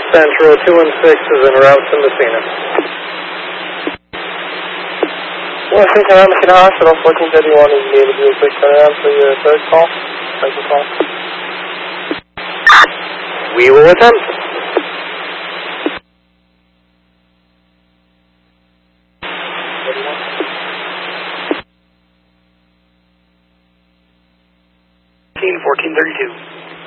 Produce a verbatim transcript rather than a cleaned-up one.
Central, two one six is en route to Messina. Yeah, since I'm at Messina Hospital, fourteen thirty-one is able to do a quick turnaround for your third call. Second call. We will attempt. fourteen thirty-two.